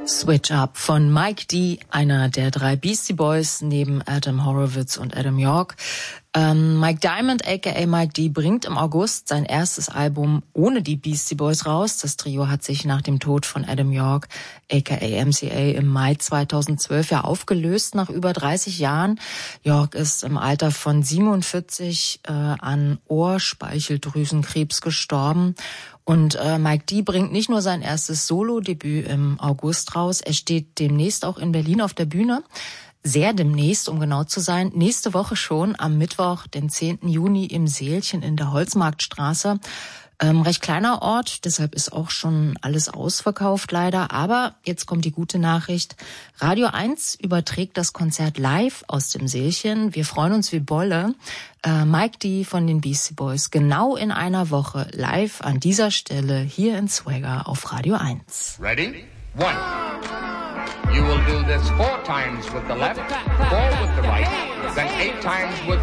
Switch Up von Mike D., einer der 3 Beastie Boys neben Adam Horowitz und Adam York. Mike Diamond aka Mike D. bringt im August sein erstes Album ohne die Beastie Boys raus. Das Trio hat sich nach dem Tod von Adam York aka MCA im Mai 2012 ja aufgelöst nach über 30 Jahren. York ist im Alter von 47 an Ohrspeicheldrüsenkrebs gestorben. Und Mike D. bringt nicht nur sein erstes Solo-Debüt im August raus, er steht demnächst auch in Berlin auf der Bühne. Sehr demnächst, um genau zu sein, nächste Woche schon, am Mittwoch, den 10. Juni im Seelchen in der Holzmarktstraße. Recht kleiner Ort, deshalb ist auch schon alles ausverkauft leider. Aber jetzt kommt die gute Nachricht. Radio 1 überträgt das Konzert live aus dem Seelchen. Wir freuen uns wie Bolle. Mike D. von den Beastie Boys genau in einer Woche live an dieser Stelle hier in Swagger auf Radio 1. Ready? 1. You will do this 4 times with the left, 4 with the right, then 8 times with